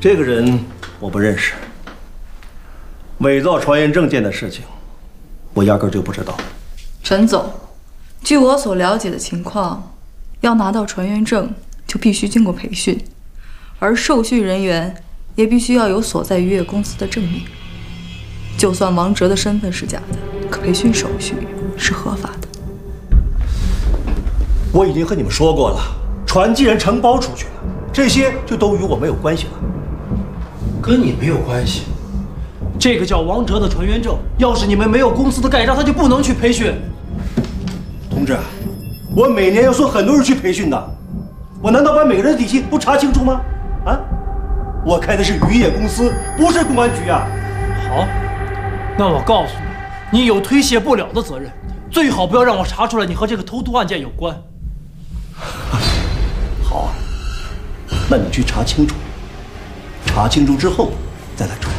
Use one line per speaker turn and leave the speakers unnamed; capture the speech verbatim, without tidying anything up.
这个人我不认识，伪造船员证件的事情，我压根就不知道。
陈总，据我所了解的情况，要拿到船员证就必须经过培训，而受训人员也必须要有所在渔业公司的证明。就算王哲的身份是假的，可培训手续是合法的。
我已经和你们说过了，船既然承包出去了，这些就都与我没有关系了。
跟你没有关系。这个叫王哲的船员证，要是你们没有公司的盖章，他就不能去培训。
同志，我每年要送很多人去培训的，我难道把每个人的底细都查清楚吗？啊，我开的是渔业公司，不是公安局啊。
好，那我告诉你，你有推卸不了的责任，最好不要让我查出来你和这个偷渡案件有关。
好啊，那你去查清楚，查清楚之后再来处理。